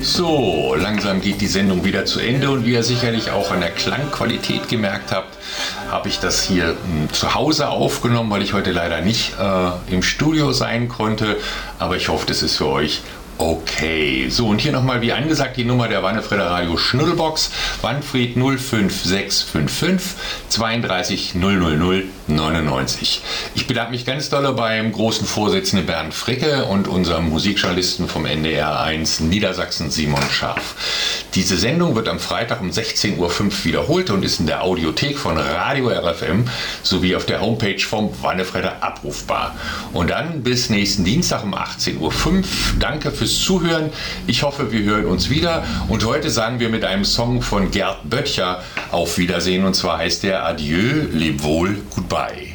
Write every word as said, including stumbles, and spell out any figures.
So, langsam geht die Sendung wieder zu Ende und wie ihr sicherlich auch an der Klangqualität gemerkt habt, habe ich das hier mh, zu Hause aufgenommen, weil ich heute leider nicht äh, im Studio sein konnte, aber ich hoffe, das ist für euch okay. So, und hier nochmal wie angesagt die Nummer der Wannefrieder Radio Schnuddelbox, Wanfried null fünf sechs fünf fünf zweiunddreißig null null null neunundneunzig. Ich bedanke mich ganz doll beim großen Vorsitzenden Bernd Fricke und unserem Musikjournalisten vom N D R eins Niedersachsen Simon Scharf. Diese Sendung wird am Freitag um sechzehn Uhr fünf wiederholt und ist in der Audiothek von Radio R F M sowie auf der Homepage vom Wannefrieder abrufbar. Und dann bis nächsten Dienstag um achtzehn Uhr fünf. Danke fürs Zuhören. Ich hoffe, wir hören uns wieder. Und heute sagen wir mit einem Song von Gerd Böttcher auf Wiedersehen. Und zwar heißt der Adieu, leb wohl, goodbye.